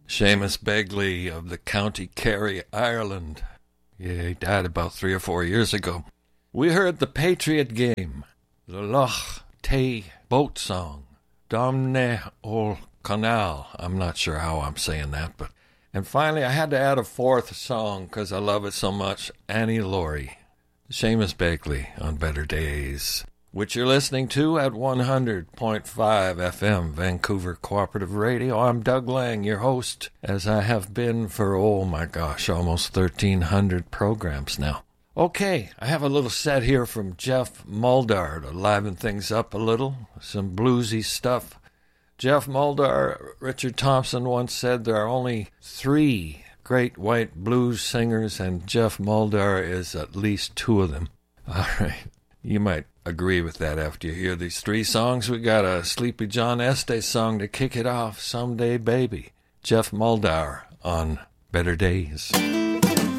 Seamus Begley of the County Kerry, Ireland. Yeah, he died about 3 or 4 years ago. We heard The Patriot Game, the Loch Tay boat song, Domne Ol Canal. I'm not sure how I'm saying that, but... And finally, I had to add a fourth song because I love it so much, Annie Laurie. Seamus Begley on Better Days, which you're listening to at 100.5 FM, Vancouver Cooperative Radio. I'm Doug Lang, your host, as I have been for, oh my gosh, almost 1,300 programs now. Okay, I have a little set here from Jeff Muldaur to liven things up a little, some bluesy stuff. Jeff Muldaur, Richard Thompson once said there are only 3 great white blues singers, and Jeff Muldaur is at least 2 of them. All right, you might agree with that after you hear these 3 songs. We got a Sleepy John Estes song to kick it off, Someday Baby. Jeff Muldaur on Better Days.